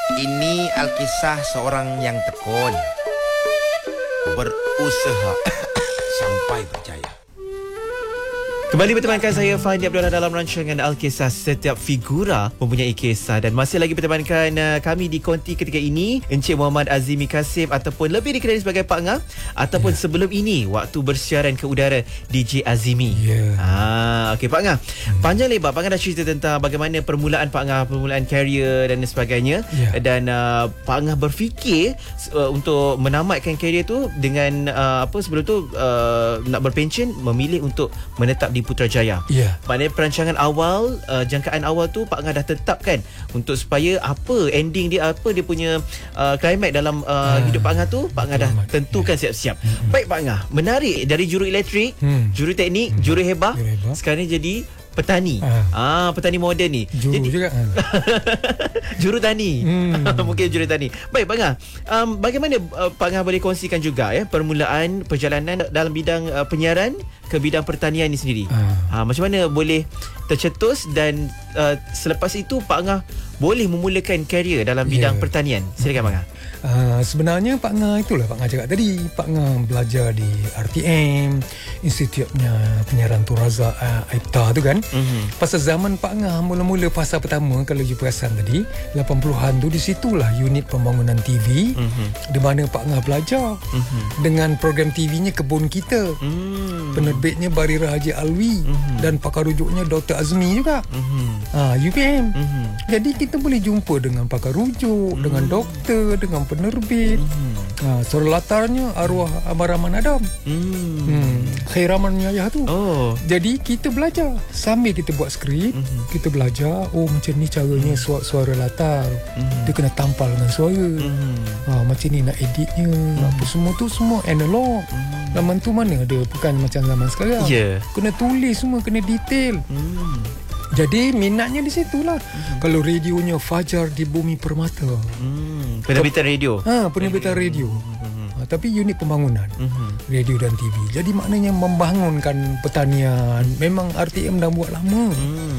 Ini Alkisah seorang yang tekun, berusaha sampai berjaya. Kembali bertemankan saya Fandi Abdullah dalam rancangan Alkisah. Setiap figura mempunyai kisah. Dan masih lagi bertemankan kami di konti ketika ini Encik Muhammad Azimi Kasim, ataupun lebih dikenali sebagai Pak Ngah, ataupun sebelum ini waktu bersiaran ke udara DJ Azimi. Okey Pak Ngah, panjang lebar Pak Ngah dah cerita tentang bagaimana permulaan Pak Ngah, permulaan karier dan sebagainya. Dan Pak Ngah berfikir untuk menamatkan karier tu dengan sebelum tu nak berpencen, memilih untuk menetap di Putrajaya. Maknanya perancangan awal, jangkaan awal tu Pak Ngah dah tetapkan untuk supaya apa ending dia, apa dia punya climax dalam hidup Pak Ngah tu, Pak Ngah dah tentukan siap-siap. Baik Pak Ngah, menarik dari juru elektrik, juru teknik, juru hebah, sekarang ni jadi petani. Petani moden ni. Juru jadi, juga. Juru tani. Mungkin juru tani. Baik Pak Ngah, bagaimana Pak Ngah boleh kongsikan juga permulaan perjalanan dalam bidang penyiaran ke bidang pertanian ni sendiri. Macam mana boleh tercetus dan selepas itu Pak Ngah boleh memulakan karier dalam bidang pertanian. Silakan Pak Ngah. Sebenarnya Pak Ngah itulah Pak Ngah cakap tadi. Pak Ngah belajar di RTM, Institutnya Penyiaran Tun Razak AIPTA tu kan. Pasal zaman Pak Ngah mula-mula fasa pertama, kalau you perasan tadi 80-an tu, di situlah unit pembangunan TV di mana Pak Ngah belajar dengan program TV-nya Kebun Kita. Penerbitnya Barira Haji Alwi dan pakar rujuknya Dr. Azmi juga. UPM. Jadi kita boleh jumpa dengan pakar rujuk, dengan doktor, dengan penerbit. Suara latarnya arwah Abang Rahman Adam. Khair Rahman Yahya tu. Jadi kita belajar sambil kita buat skrip, kita belajar macam ni caranya suara latar. Dia kena tampal dengan suara. Macam ni nak editnya, apa semua tu semua analog. Zaman tu mana ada, bukan macam zaman sekarang. Kena tulis semua, kena detail. Jadi minatnya di situlah. Kalau radionya Fajar di Bumi Permata. Penerbitan radio. Penerbitan radio. Tapi unit pembangunan radio dan TV. Jadi maknanya membangunkan pertanian. Memang RTM dah buat lama.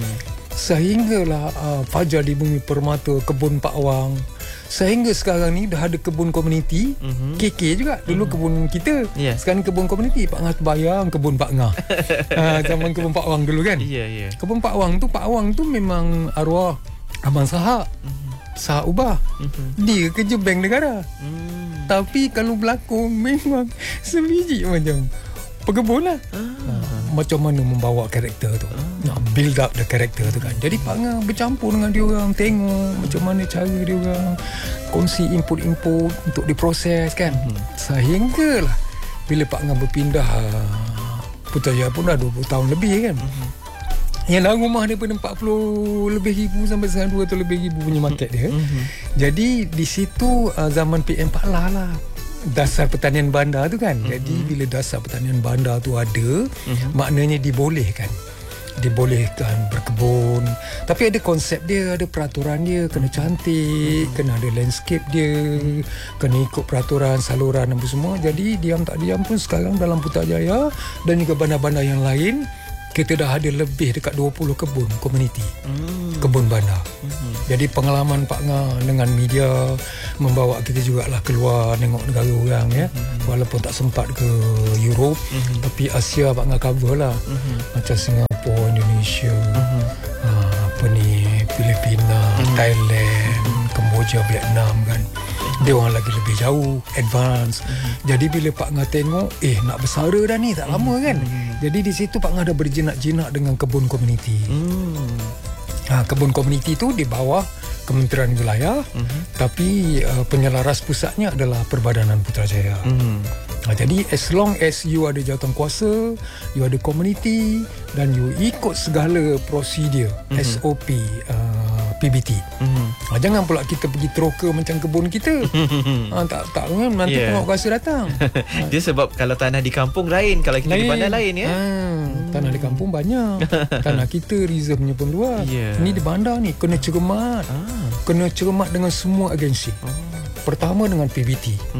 Sehinggalah Fajar di Bumi Permata, Kebun Pak Wang. Sehingga sekarang ni dah ada kebun komuniti. KK juga. Dulu kebun kita. Sekarang kebun komuniti. Pak Ngah terbayang kebun Pak Ngah. Zaman kebun Pak Wang dulu kan. Kebun Pak Wang tu memang arwah Abang Sahak. Sahak Ubah. Dia kerja bank negara. Tapi kalau berlakon memang sebiji macam pekebun lah. Macam mana membawa karakter tu, nak build up the karakter tu kan. Jadi Pak Ngah bercampur dengan dia orang, tengok macam mana cara dia orang kongsi input-input untuk diproses kan. Sehinggalah bila Pak Ngah berpindah Putrajaya pun dah 20 tahun lebih kan. Yang dalam rumah daripada 40 lebih ribu sampai 200 lebih ribu punya market dia. Jadi di situ zaman PM Pak Lah lah, dasar pertanian bandar tu kan. Jadi bila dasar pertanian bandar tu ada, maknanya dibolehkan berkebun. Tapi ada konsep dia, ada peraturan dia, kena cantik, kena ada landscape dia, kena ikut peraturan, saluran apa semua. Jadi diam tak diam pun sekarang dalam Putrajaya dan juga bandar-bandar yang lain, kita dah ada lebih dekat 20 kebun komuniti, kebun bandar. Jadi pengalaman Pak Ngah dengan media membawa kita jugalah keluar tengok negara orang ya. Walaupun tak sempat ke Europe, tapi Asia Pak Ngah cover lah. Macam Singapura, Indonesia, Filipina, Thailand, Kemboja, Vietnam kan. Dia orang lagi lebih jauh, advance. Jadi bila Pak Ngah tengok, nak bersara dah ni, tak lama kan. Jadi di situ Pak Ngah dah berjinak-jinak dengan kebun komuniti. Kebun komuniti tu di bawah Kementerian Wilayah, tapi penyelaras pusatnya adalah Perbadanan Putrajaya. Jadi as long as you ada jawatan kuasa, you ada komuniti dan you ikut segala prosedur, SOP, PBT. Jangan pula kita pergi teroka macam kebun kita. Tak kan nanti pengawal kuasa datang. Dia sebab kalau tanah di kampung lain, kalau kita di bandar lain ya. Tanah di kampung banyak. Tanah kita reserve-nya pun luas. Ini di bandar ni kena cermat. Kena cermat dengan semua agensi. Pertama dengan PBT.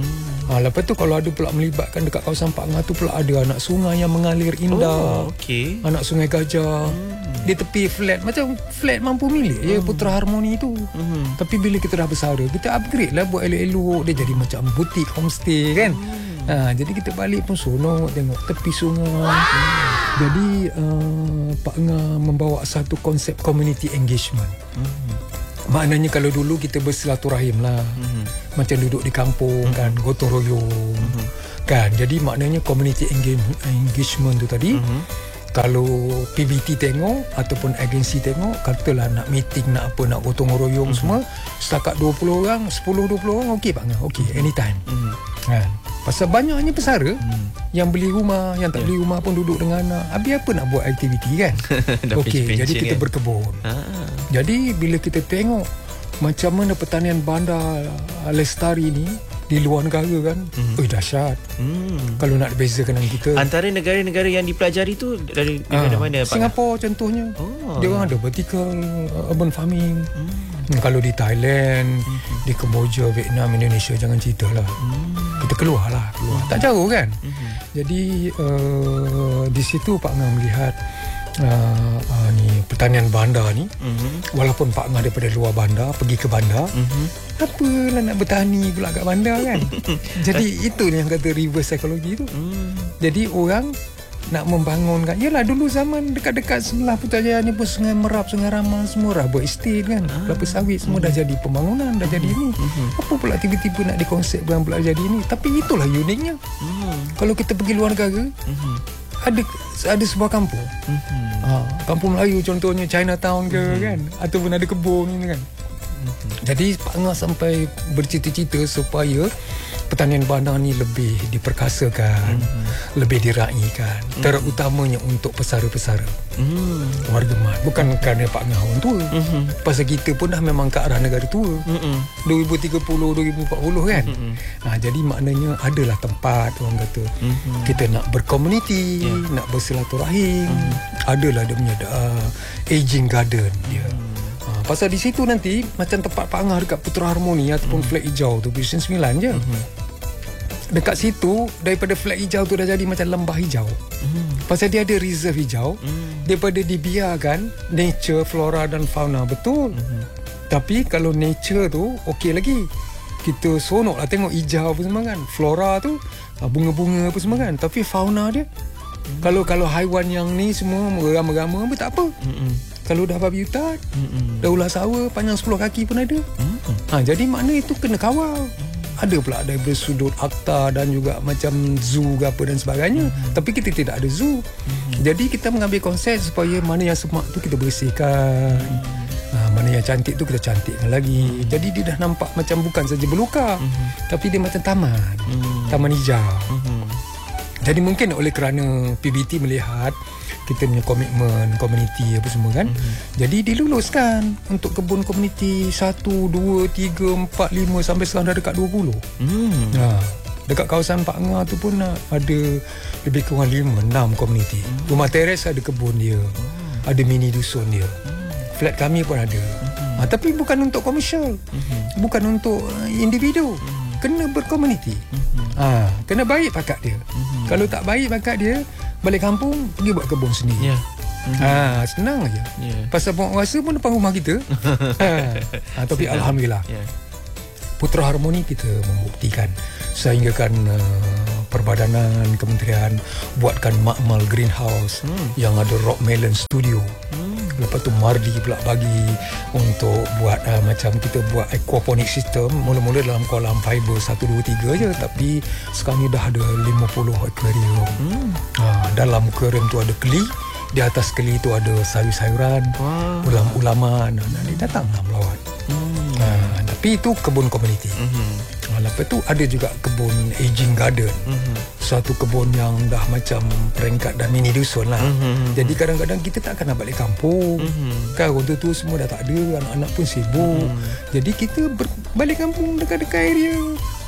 Lepas tu kalau ada pula melibatkan dekat kawasan Pak Ngah tu pula ada anak sungai yang mengalir indah. Okey. Anak sungai Gajah. Di tepi flat, macam flat mampu milik je Putra Harmoni tu. Tapi bila kita dah bersara, kita upgrade lah buat elok-elok. Dia jadi macam butik homestay kan. Jadi kita balik pun seronok tengok tepi sungai. Jadi Pak Ngah membawa satu konsep community engagement. Maknanya kalau dulu kita bersilaturahim lah, macam duduk di kampung kan, gotong royong kan. Jadi maknanya community engagement tu tadi, kalau PBT tengok ataupun agensi tengok, katalah nak meeting, nak apa, nak gotong royong semua, setakat 20 orang, 10-20 orang, okey Pak Ngah, okey, anytime. Kan? Pasal banyaknya pesara yang beli rumah, yang tak beli rumah pun duduk dengan anak. Habis apa nak buat aktiviti kan? Okey, jadi kita kan? berkebun. Jadi bila kita tengok macam mana pertanian bandar lestari ni di luar negara kan, dahsyat. Kalau nak bezakan dengan kita, Antara negara-negara yang dipelajari tu dari negara mana Pak? Singapura contohnya. Dia orang ada vertical urban farming. Kalau di Thailand, di Kemboja, Vietnam, Indonesia, jangan cerita lah. Kita keluar. Tak jauh kan. Jadi di situ Pak Ngah melihat ni pertanian bandar ni, walaupun Pak Ngah daripada luar bandar pergi ke bandar, apalah nak bertani pula kat bandar kan. Jadi itu yang kata reverse psychology tu. Jadi orang nak membangunkan, yalah dulu zaman dekat-dekat sebelah Putrajaya ni pun Sungai Merap, Sungai Ramang semua dah buat estate kan, kelapa sawit semua dah jadi pembangunan, dah jadi ni. Apa pula tiba-tiba nak dikonsepkan pula jadi ni. Tapi itulah uniknya. Kalau kita pergi luar negara, ada sebuah kampung, kampung Melayu contohnya Chinatown ke kan, ataupun ada kebun ni kan. Jadi Pak Ngah sampai bercita-cita supaya pertanian bandar ni lebih diperkasakan, lebih diraikan, terutamanya untuk pesara-pesara, warga mat. Bukan kerana Pak Ngah orang tua, pasal kita pun dah memang ke arah negara tua, 2030, 2040 kan. Jadi maknanya adalah tempat orang kata kita nak berkomuniti, nak bersilaturahim, adalah dia punya aging garden dia. Pasal di situ nanti macam tempat Pak Ngah dekat Putra Harmoni ataupun flag hijau tu Vision 9 je. Dekat situ daripada flag hijau tu dah jadi macam lembah hijau. Pasal dia ada reserve hijau. Daripada dibiarkan nature, flora dan fauna betul. Tapi kalau nature tu okey lagi. Kita seronok lah tengok hijau apa semua kan. Flora tu bunga-bunga apa semua kan. Tapi fauna dia, kalau haiwan yang ni semua merama-rama pun tak apa. Kalau dah babi hutan, dah ular sawa panjang 10 kaki pun ada. Jadi makna itu kena kawal. Ada pula daripada sudut akta dan juga macam zoo ke apa dan sebagainya. Tapi kita tidak ada zoo. Jadi kita mengambil konsep supaya mana yang semak tu kita bersihkan, mana yang cantik tu kita cantikkan lagi. Jadi dia dah nampak macam bukan saja belukar, tapi dia macam taman hijau. Jadi mungkin oleh kerana PBT melihat kita punya komitmen komuniti apa semua kan, jadi diluluskan untuk kebun komuniti 1, 2, 3, 4, 5 sampai sekarang dah dekat 20. Dekat kawasan Pak Ngah tu pun ada lebih kurang 5-6 komuniti. Rumah teres ada kebun dia, ada mini dusun dia, flat kami pun ada. Tapi bukan untuk komersial, bukan untuk individu. Kena berkomuniti. Kena baik pakat dia. Kalau tak baik pakat dia, balik kampung pergi buat kebun sendiri. Senang aja. Pasal penguasa pun depan rumah kita. Tapi alhamdulillah, Putra Harmoni kita membuktikan sehinggakan perbadanan kementerian buatkan makmal greenhouse yang ada rock melon studio. Lepas tu Mardi pula bagi untuk buat macam kita buat aquaponic system. Mula-mula dalam kolam fiber 1, 2, 3 je, tapi sekarang ni dah ada 50 aquarium. Dalam aquarium tu ada keli, di atas keli tu ada sayur-sayuran, ulam-ulaman. Dia datang lah melawat. Tapi itu kebun komuniti. Lepas tu ada juga kebun aging garden. Satu kebun yang dah macam peringkat dah mini dusun lah. Jadi kadang-kadang kita tak akan nak balik kampung. Kan orang tua semua dah tak ada, anak-anak pun sibuk. Jadi kita balik kampung dekat-dekat area.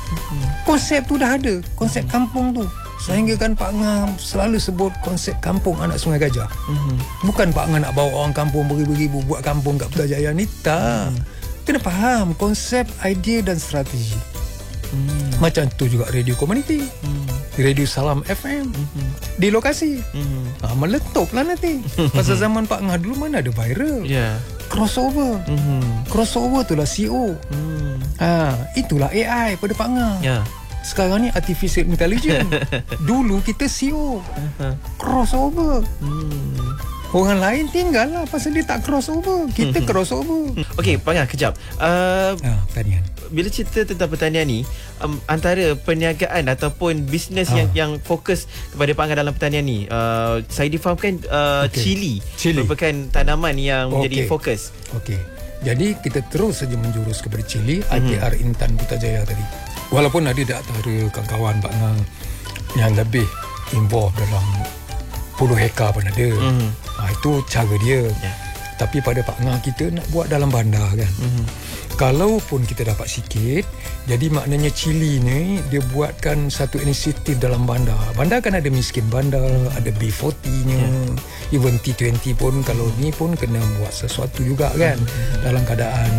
Konsep tu dah ada, konsep kampung tu. Sehingga kan Pak Ngah selalu sebut konsep kampung anak Sungai Gajah. Bukan Pak Ngah nak bawa orang kampung beribu-ribu buat kampung kat Putrajaya ni, tak. Kena faham konsep, idea dan strategi. Macam tu juga radio komuniti, radio Salam FM di lokasi. Meletup lah nanti. Pasal zaman Pak Ngah dulu mana ada viral. Crossover. Crossover tu lah CO. Itulah AI pada Pak Ngah. Sekarang ni artificial intelligence. Dulu kita CO. Crossover. Orang lain tinggal lah pasal dia tak crossover. Kita crossover. Okey, Pak Ngah, kejap. Pertanian. Bila cerita tentang pertanian ni, antara perniagaan ataupun bisnes yang fokus kepada Pak Ngah dalam pertanian ni, saya difahamkan cili merupakan tanaman yang menjadi fokus. Okey. Jadi kita terus saja menjurus kepada cili, IPR Intan Putrajaya tadi. Walaupun ada di antara kawan-kawan Pak Ngah yang lebih involved dalam puluh hektar pun ada. Itu cara dia. Tapi pada Pak Ngah kita nak buat dalam bandar kan. Kalaupun kita dapat sikit, jadi maknanya cili ni dia buatkan satu inisiatif dalam bandar. Bandar kan ada miskin bandar, ada B40-nya, even T20 pun kalau ni pun kena buat sesuatu juga kan. Dalam keadaan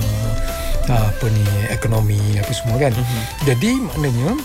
ekonomi apa semua kan. Jadi maknanya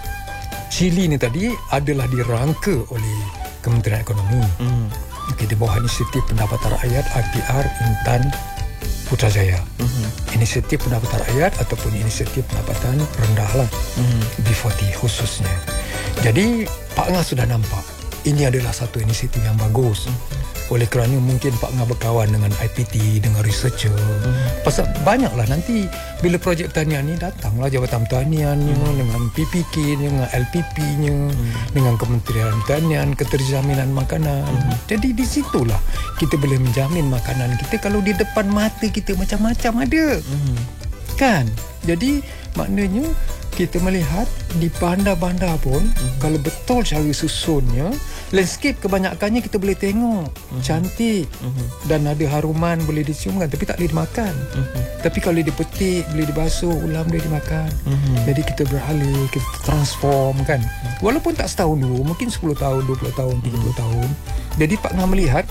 cili ni tadi adalah dirangka oleh Kementerian Ekonomi. Di bawah inisiatif pendapatan rakyat IPR Intan Putrajaya. Inisiatif pendapatan rakyat ataupun inisiatif pendapatan rendah lah. B40 khususnya. Jadi Pak Ngah sudah nampak ini adalah satu inisiatif yang bagus. Oleh kerana mungkin Pak Ngah berkawan dengan IPT, dengan researcher. Pasal banyaklah nanti bila projek pertanian ni datanglah Jabatan Pertaniannya, dengan PPK, dengan LPP-nya, dengan Kementerian Pertanian, Keterjaminan Makanan. Jadi di situlah kita boleh menjamin makanan kita kalau di depan mata kita macam-macam ada. Kan? Jadi maknanya kita melihat di bandar-bandar pun kalau betul cara susunnya, landscape kebanyakannya kita boleh tengok cantik dan ada haruman boleh diciumkan, tapi tak boleh dimakan. Tapi kalau dipetik, boleh dibasuh, ulam boleh dimakan. Jadi kita beralih, kita transform kan. Walaupun tak setahun dulu, mungkin 10 tahun, 20 tahun, 30 tahun. Jadi Pak Ngah melihat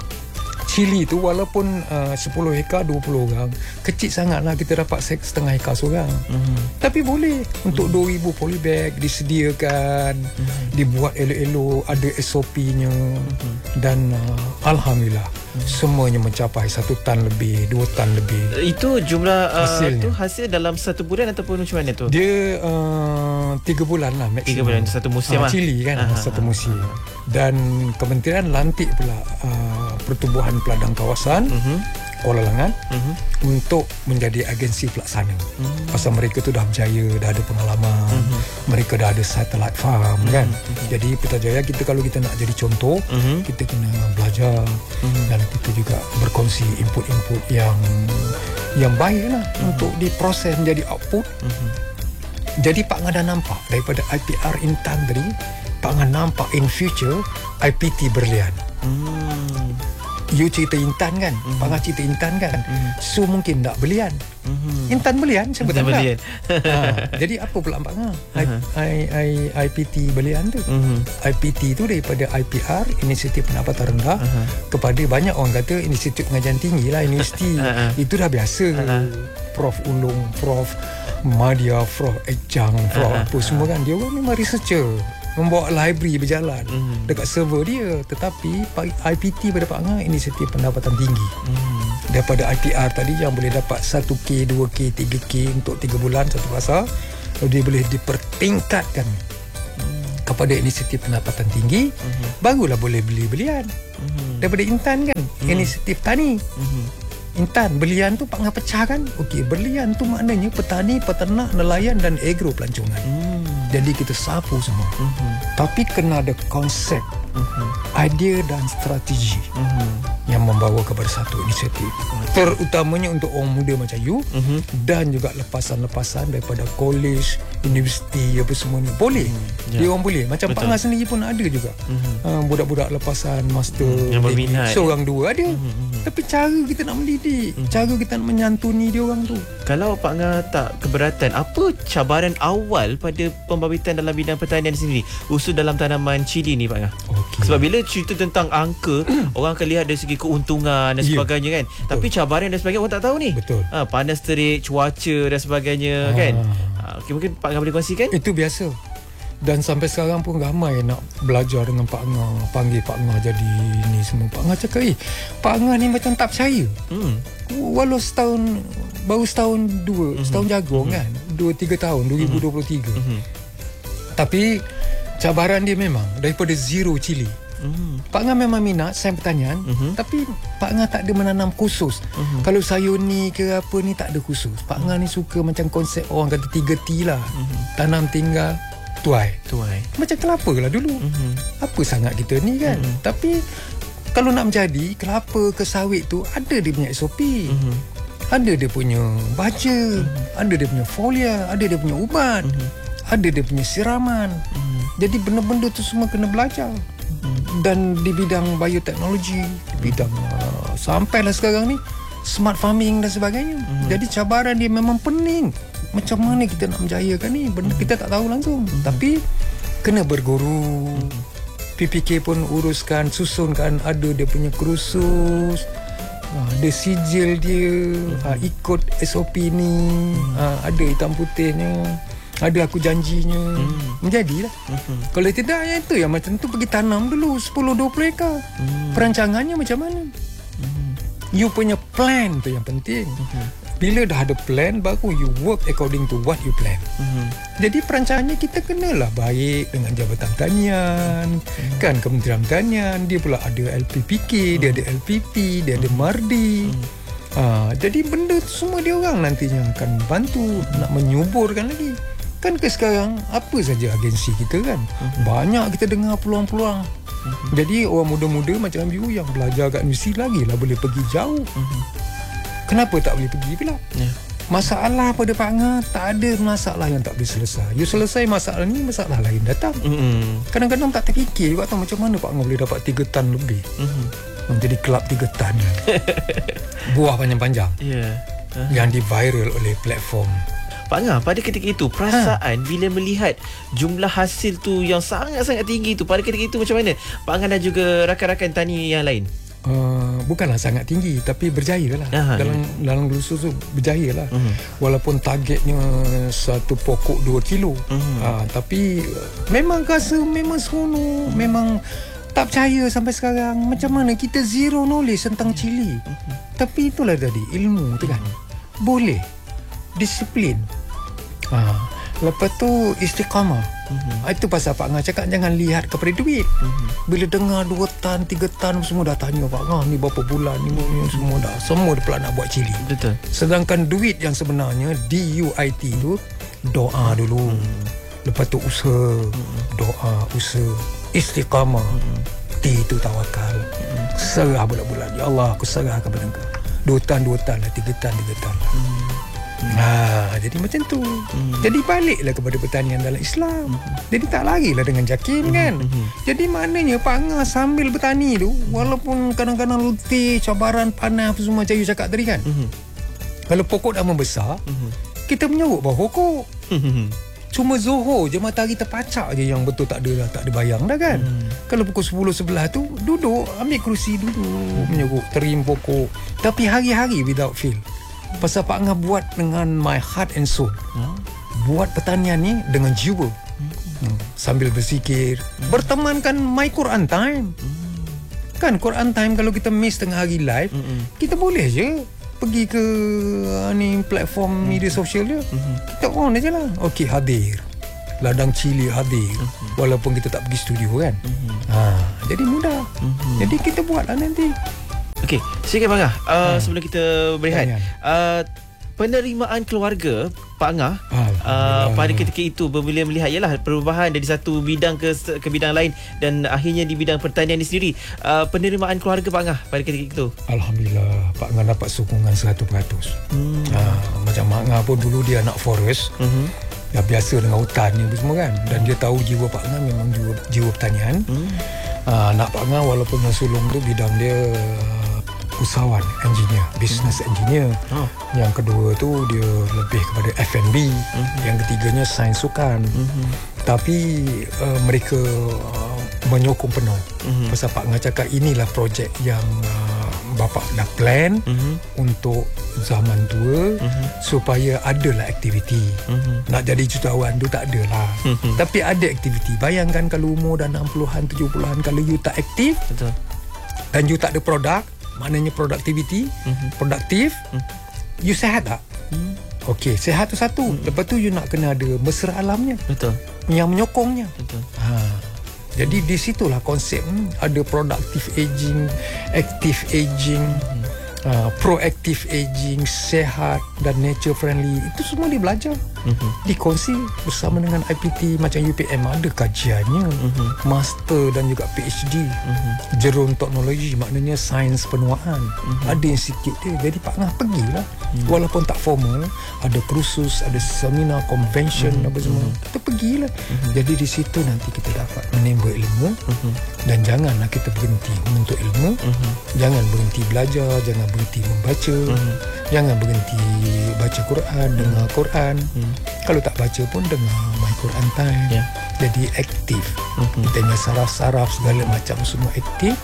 cili tu walaupun 10 hektar 20 orang, kecil sangatlah kita dapat setengah hektar seorang. Tapi boleh untuk 2000 polybag disediakan, dibuat elok-elok, ada SOP-nya dan alhamdulillah semuanya mencapai 1 tan lebih, 2 tan lebih. Itu jumlah hasilnya. tu hasil dalam 1 bulan ataupun macam mana tu? Dia 3 bulan lah maksimum. 3 bulan, satu musim lah. Cili kan, satu musim. Dan kementerian lantik pula pertubuhan peladang kawasan Kuala Langat untuk menjadi agensi pelaksana. Pasal mereka tu dah berjaya, dah ada pengalaman, mereka dah ada satellite farm kan. Jadi Putrajaya kita kalau kita nak jadi contoh, kita kena belajar dan kita juga berkongsi input-input yang baik lah untuk diproses menjadi output. Jadi Pak Ngah dah nampak daripada IPR Intan tadi, Pak Ngah nampak in future IPT berlian. You cerita Intan kan, Pak Ngah cerita Intan kan. So mungkin tak berlian. Intan berlian, saya betul tak? Jadi apa pula Pak Ngah? IPT berlian tu. IPT tu daripada IPR, Inisiatif Pendapatan Rendah, kepada banyak orang kata Institut Pengajian Tinggi lah, universiti. Itu dah biasa. Prof Ulung, Prof Madia, Prof Ejang, Prof apa semua kan. Dia orang memang researcher, membawa library berjalan dekat server dia. Tetapi IPT pada Pak Ngah Inisiatif Pendapatan Tinggi. Daripada IPR tadi yang boleh dapat 1K, 2K, 3K untuk 3 bulan satu fasa, dia boleh dipertingkatkan kepada Inisiatif Pendapatan Tinggi, barulah boleh beli belian. Daripada Intan kan, Inisiatif Tani. Intan, berlian tu Pak Ngah pecah kan. Okey, berlian tu maknanya petani, peternak, nelayan dan agro pelancongan. Jadi kita sapu semua. Tapi kena ada konsep, idea dan strategi yang membawa kepada satu inisiatif. Terutamanya untuk orang muda macam you dan juga lepasan-lepasan daripada college, universiti apa semua ni. Boleh. Dia orang boleh. Macam Pak Ngah sendiri pun ada juga. Budak-budak lepasan master yang berminat. Seorang dua ada. Tapi cara kita nak mendidik, cara kita nak menyantuni dia orang tu. Kalau Pak Ngah tak keberatan, apa cabaran awal pada pembabitan dalam bidang pertanian sendiri, khusus dalam tanaman cili ni Pak Ngah? Sebab bila cerita tentang angka, orang akan lihat dari segi keuntungan dan sebagainya kan. Tapi cabaran dan sebagainya orang tak tahu ni. Betul. Panas terik, cuaca dan sebagainya kan. Okay, mungkin Pak Angah boleh kongsikan? Itu biasa. Dan sampai sekarang pun ramai nak belajar dengan Pak Angah. Panggil Pak Angah jadi ni semua. Pak Angah cakap, Pak Angah ni macam tak percaya. Walau baru setahun jagung kan. 2-3 tahun, 2023. Tapi cabaran dia memang daripada zero cili. Pak Angah memang minat sains pertanian, tapi Pak Angah tak ada menanam khusus. Kalau sayur ni ke apa ni tak ada khusus. Pak Angah ni suka macam konsep orang kata 3T lah. Tanam tinggal tuai. Macam kelapa lah dulu. Apa sangat kita ni kan. Tapi kalau nak menjadi kelapa ke sawit tu ada dia punya SOP. Ada dia punya baja, ada dia punya folia, ada dia punya ubat, ada dia punya siraman. Jadi benda-benda tu semua kena belajar. Dan di bidang bioteknologi, di bidang sampailah sekarang ni smart farming dan sebagainya. Jadi cabaran dia memang pening. Macam mana kita nak menjayakan ni? Benda kita tak tahu langsung. Tapi kena berguru. PPK pun uruskan, susunkan, ada dia punya kursus, ada sijil dia, ikut SOP ni, ada hitam putihnya, ada aku janjinya. Menjadilah. Kalau tidak, ya itu yang macam tu pergi tanam dulu 10-20 ekar. Perancangannya macam mana? You punya plan tu yang penting. Bila dah ada plan, baru you work according to what you plan. Jadi perancangannya kita kenalah baik dengan Jabatan Pertanian, kan, Kementerian Pertanian. Dia pula ada LPPK, dia ada LPP, dia ada MARDI. Jadi benda tu semua dia orang nantinya akan bantu nak menyuburkan lagi. Kan ke sekarang apa saja agensi kita kan, banyak kita dengar peluang-peluang. Jadi orang muda-muda macam you yang belajar kat universiti lagi lah boleh pergi jauh. Kenapa tak boleh pergi pula? Masalah pada Pak Angah, tak ada masalah yang tak boleh selesai. You selesai masalah ni, masalah lain datang. Kadang-kadang tak terfikir juga tahu macam mana Pak Angah boleh dapat 3 tan lebih. Jadi kelab 3 tan. Buah panjang-panjang. Yang di-viral oleh platform. Pak Angah, pada ketika itu perasaan bila melihat jumlah hasil tu yang sangat-sangat tinggi tu, pada ketika itu macam mana Pak Angah dan juga rakan-rakan tani yang lain? Bukanlah sangat tinggi, tapi berjaya lah. Dalam glusus tu berjaya lah. Walaupun targetnya satu pokok 2 kilo. Tapi memang rasa memang seronok. Memang tak percaya sampai sekarang. Macam mana kita zero knowledge tentang cili. Tapi itulah tadi ilmu tu kan. Boleh disiplin. Lepas tu istiqamah. Itu pasal Pak Angah cakap jangan lihat kepada duit. Bila dengar 2 tan, 3 tan semua dah tanya Pak Angah ni berapa bulan ni semua dia pula nak buat cili. Betul. Sedangkan duit yang sebenarnya DUIT tu doa dulu. Lepas tu usaha, doa, usaha, istiqamah. T tu tawakal. Serah bulan-bulan. Ya Allah, aku serah kepada Engkau. 2 tan lah, 3 tan lah. Jadi macam tu. Jadi baliklah kepada pertanian dalam Islam. Jadi tak larilah dengan jakim kan. Jadi maknanya Pak Angah sambil bertani tu, walaupun kadang-kadang letih, cabaran, panas apa semua macam you cakap tadi kan. Kalau pokok dah membesar, kita menyeruk bawah pokok. Cuma Zohor je matahari terpacak je yang betul tak ada bayang dah kan. Kalau pukul 10-11 tu duduk, ambil kerusi duduk, menyeruk, terim pokok. Tapi hari-hari without fail. Pasal Pak Angah buat dengan my heart and soul. Buat pertanian ni dengan jiwa. Sambil berzikir, bertemankan my Quran time. Kan Quran time kalau kita miss tengah hari live, kita boleh je pergi ke ni platform media sosial dia. Kita on aja lah. Okey, hadir. Ladang cili hadir. Walaupun kita tak pergi studio kan. Jadi mudah. Jadi kita buatlah nanti. Okey, sikit Pak Angah, sebelum kita berehat, penerimaan keluarga Pak Angah pada ketika itu bila melihat ialah perubahan dari satu bidang ke bidang lain dan akhirnya di bidang pertanian ini sendiri, penerimaan keluarga Pak Angah pada ketika itu? Alhamdulillah, Pak Angah dapat sokongan 100%. Macam Mak Angah pun dulu dia anak forest. Dah biasa dengan hutan ni semua kan, dan dia tahu jiwa Pak Angah memang jiwa pertanian. Anak Pak Angah walaupun yang sulung tu bidang dia usahawan, engineer, business engineer. Yang kedua tu dia lebih kepada F&B. Yang ketiganya sains sukan. Tapi mereka menyokong penuh. Pasal Pak Angah cakap inilah projek yang bapak dah plan untuk zaman tua supaya adalah aktiviti. Nak jadi jutawan tu tak adalah. Tapi ada aktiviti. Bayangkan kalau umur dah 60-an, 70-an, kalau you tak aktif, Betul. dan you tak ada produk, maknanya productivity, produktif, you sihat tak? Okey, sihat tu satu. Lepas tu you nak kena ada mesra alamnya, Betul. yang menyokongnya. Betul. Jadi di situlah konsep ada productive aging, active aging, proactive aging, sehat dan nature friendly. Itu semua dia belajar. Dikongsi bersama dengan IPT macam UPM, ada kajiannya, master dan juga PhD. Jeron teknologi, maknanya sains penuaan. Ada institut dia. Jadi Pak Ngah pergilah. Walaupun tak formal, ada kursus, ada seminar, convention, apa semua. Kita pergilah. Jadi di situ nanti kita dapat menimba ilmu. Dan janganlah kita berhenti menuntut ilmu. Jangan berhenti belajar, jangan berhenti membaca. Jangan berhenti baca Quran, dengar Quran. Kalau tak baca pun dengar My Quran Time. Jadi aktif. Kita punya saraf-saraf segala macam semua aktif.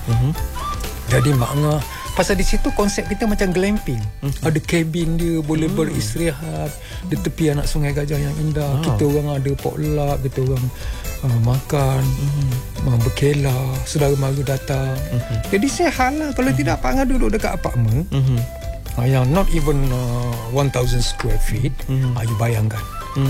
Jadi makna pasal di situ konsep kita macam glamping. Ada kabin dia, boleh beristirahat di tepi anak Sungai Gajah yang indah. Kita orang ada potluck, kita orang makan, berkela, saudara mara datang. Jadi sihat lah. Kalau tidak, Pak Ngah duduk dekat apartmen yang not even 1,000 square feet. You bayangkan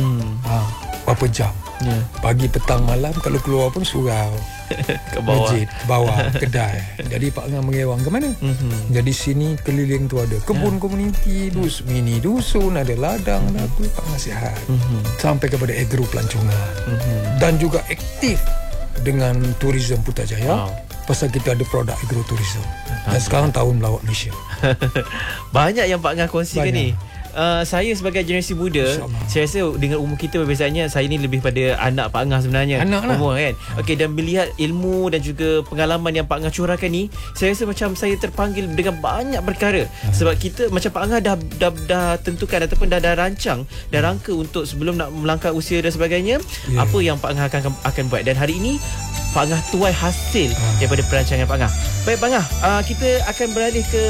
berapa jam, pagi, petang, malam. Kalau keluar pun surau, Ke bawah. masjid, bawah, kedai. Jadi Pak Ngah mengewang ke mana? Jadi sini keliling tu ada kebun komuniti, mini dusun, ada ladang, ada apa. Pak Ngah sihat sampai kepada agro pelancongan. Dan juga aktif dengan tourism Putrajaya. Pasal kita ada produk agrotourism. Dan sekarang tahun melawat Malaysia. Banyak yang Pak Ngah kongsikan ni. Saya sebagai generasi muda, saya rasa dengan umur kita perbezaannya, saya ni lebih pada anak Pak Ngah sebenarnya. Anak lah. Umur kan. Okey, dan melihat ilmu dan juga pengalaman yang Pak Ngah curahkan ni, saya rasa macam saya terpanggil dengan banyak perkara. Sebab kita macam Pak Ngah dah tentukan ataupun dah rancang, dah rangka untuk sebelum nak melangkah usia dan sebagainya, apa yang Pak Ngah akan buat. Dan hari ini Pak Ngah tuai hasil daripada perancangan Pak Ngah. Baik Pak Ngah, kita akan beralih ke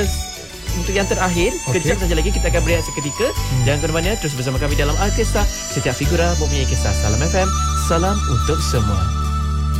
untuk yang terakhir. Kejap saja lagi kita akan berehat seketika. Jangan ke mana-mana, terus bersama kami dalam Alkisah. Setiap figura mempunyai kisah. Salam FM, salam untuk semua.